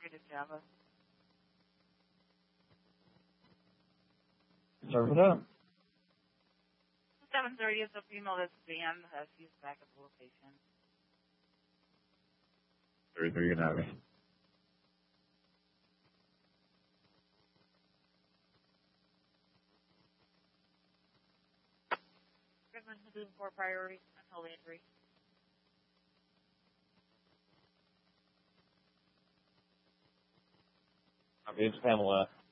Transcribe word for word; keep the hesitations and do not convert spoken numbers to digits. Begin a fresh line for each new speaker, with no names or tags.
to Java.
Serve it up.
seven thirty is a female that's banned. Uh, she's back at the location.
thirty-three, good night.
Recommend doing four priorities until injury.
It's Pamela.